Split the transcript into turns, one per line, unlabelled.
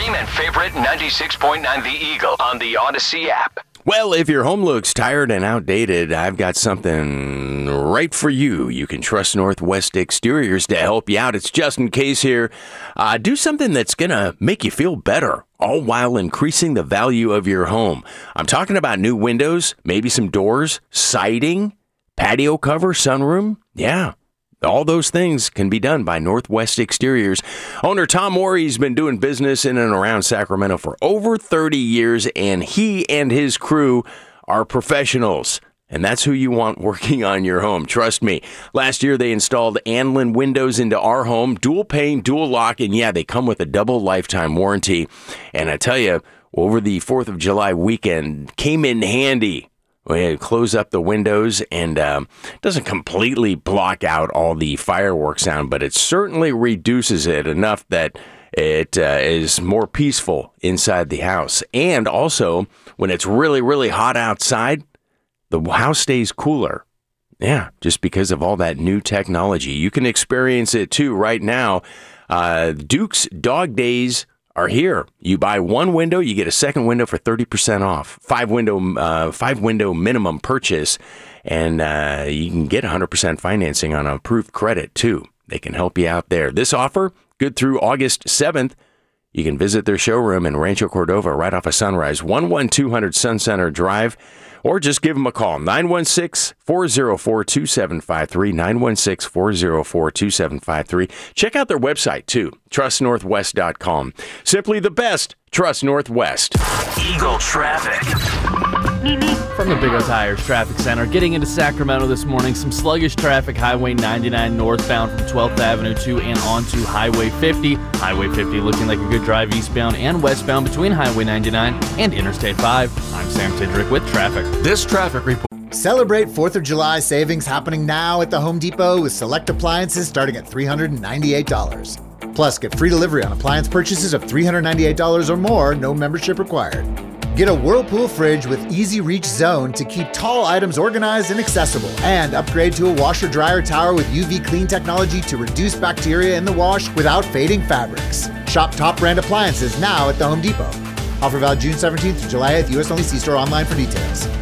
team and favorite 96.9 The Eagle on the Odyssey app.
Well, if your home looks tired and outdated, I've got something right for you. You can trust Northwest Exteriors to help you out. It's Justin Case here. Do something that's going to make you feel better, all while increasing the value of your home. I'm talking about new windows, maybe some doors, siding, patio cover, sunroom. Yeah. All those things can be done by Northwest Exteriors. Owner Tom Morey's been doing business in and around Sacramento for over 30 years, and he and his crew are professionals. And that's who you want working on your home. Trust me. Last year, they installed Anlin windows into our home, dual pane, dual lock, and yeah, they come with a double lifetime warranty. And I tell you, over the 4th of July weekend, came in handy. We close up the windows, and doesn't completely block out all the fireworks sound, but it certainly reduces it enough that it is more peaceful inside the house. And also, when it's really, really hot outside, the house stays cooler. Yeah, just because of all that new technology. You can experience it too right now. Duke's Dog Days are here. You buy one window, you get a second window for 30% off. Five window minimum purchase, and you can get 100% financing on approved credit too. They can help you out there. This offer good through August 7th. You can visit their showroom in Rancho Cordova, right off of Sunrise, 11200 Sun Center Drive, or just give them a call, 916-404-2753, 916-404-2753. Check out their website, too, trustnorthwest.com. Simply the best, Trust Northwest.
Eagle traffic.
From the Big O Tires Traffic Center, getting into Sacramento this morning, some sluggish traffic, Highway 99 northbound from 12th Avenue to and onto Highway 50. Highway 50 looking like a good drive eastbound and westbound between Highway 99 and Interstate 5. I'm Sam Tidrick with traffic.
This traffic report.
Celebrate 4th of July savings happening now at the Home Depot with select appliances starting at $398. Plus, get free delivery on appliance purchases of $398 or more, no membership required. Get a Whirlpool fridge with Easy Reach Zone to keep tall items organized and accessible. And upgrade to a washer-dryer tower with UV clean technology to reduce bacteria in the wash without fading fabrics. Shop top brand appliances now at the Home Depot. Offer valid June 17th to July 8th. U.S. only. See store online for details.